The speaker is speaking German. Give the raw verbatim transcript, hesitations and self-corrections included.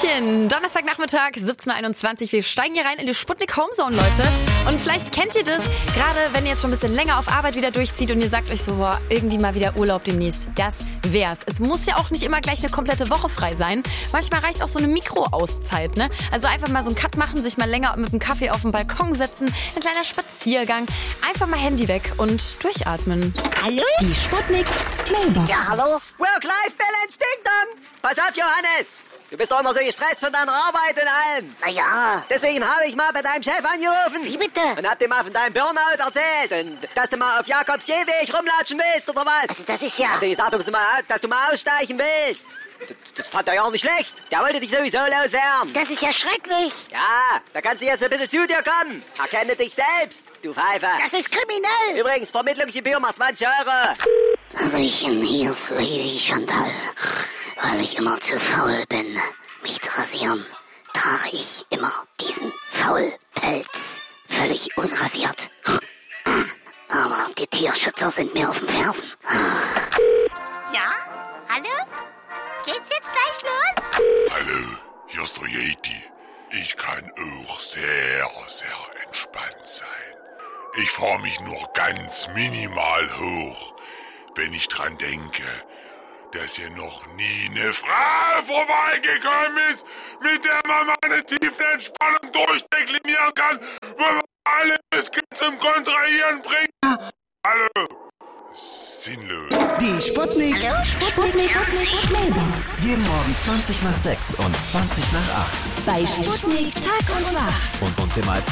Hallöchen! Donnerstagnachmittag, siebzehn Uhr einundzwanzig. Wir steigen hier rein in die Sputnik Homezone, Leute. Und vielleicht kennt ihr das, gerade wenn ihr jetzt schon ein bisschen länger auf Arbeit wieder durchzieht und ihr sagt euch so, boah, irgendwie mal wieder Urlaub demnächst. Das wär's. Es muss ja auch nicht immer gleich eine komplette Woche frei sein. Manchmal reicht auch so eine Mikroauszeit, ne? Also einfach mal so einen Cut machen, sich mal länger mit dem Kaffee auf den Balkon setzen, ein kleiner Spaziergang, einfach mal Handy weg und durchatmen. Hallo? Die Sputnik Mailbox. Ja, hallo? Work-Life-Balance, Ding-Dong! Pass auf, Johannes! Du bist doch immer so gestresst von deiner Arbeit und allem. Na ja. Deswegen habe ich mal bei deinem Chef angerufen. Wie bitte? Und hab dir mal von deinem Burnout erzählt. Und dass du mal auf Jakobs Gehweg rumlatschen willst, oder was? Also das ist ja... Hab dir gesagt, dass du mal, dass du mal aussteigen willst. Das, das fand er ja auch nicht schlecht. Der wollte dich sowieso loswerden. Das ist ja schrecklich. Ja, da kannst du jetzt ein bisschen zu dir kommen. Erkenne dich selbst, du Pfeife. Das ist kriminell. Übrigens, Vermittlungsgebühr macht zwanzig Euro. Hallöchen, hier ist Lady Chantal. Weil ich immer zu faul bin, mich zu rasieren, trage ich immer diesen Faulpelz. Völlig unrasiert. Aber die Tierschützer sind mir auf den Fersen. Ja? Hallo? Geht's jetzt gleich los? Hallo, hier ist der Yeti. Ich kann auch sehr, sehr entspannt sein. Ich fahre mich nur ganz minimal hoch, wenn ich dran denke, dass hier noch nie eine Frau vorbeigekommen ist, mit der man mal eine tiefe Entspannung durchdeklinieren kann, wo man alle Muskeln zum Kontrahieren bringt. Hallo, sinnlos. Die Sputnik. Hallo, Sputnik. Mailbox. Jeden Morgen zwanzig nach sechs und zwanzig nach acht. Bei Sputnik Tag und Nacht. Und uns immer als